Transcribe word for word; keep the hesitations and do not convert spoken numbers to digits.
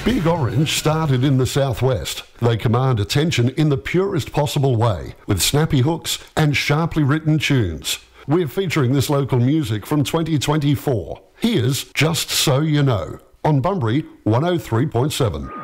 Big Orange started in the southwest. They command attention in the purest possible way, with snappy hooks and sharply written tunes. We're featuring this local music from twenty twenty-four. Here's Just So You Know on Bunbury one oh three point seven.